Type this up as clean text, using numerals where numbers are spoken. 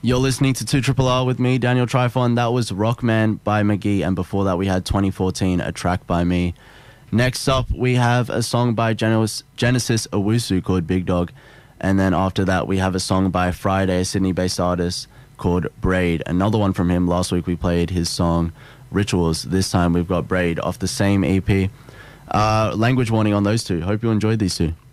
You're listening to 2 Triple R with me, Daniel Trifon. That was Rockman by McGee, and before that we had 2014, A Track by Me. Next up, we have a song by Genesis Owusu called Big Dog, and then after that we have a song by Friday, a Sydney-based artist, called Braid. Another one from him. Last week we played his song Rituals. This time we've got Braid off the same EP. Language warning on those two. Hope you enjoyed these two.